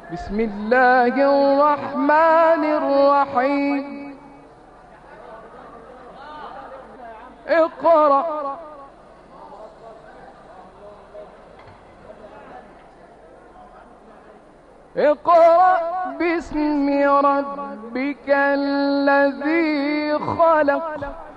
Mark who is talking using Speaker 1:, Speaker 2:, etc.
Speaker 1: بسم الله الرحمن الرحيم. اقرأ اقرأ باسم ربك الذي خلق.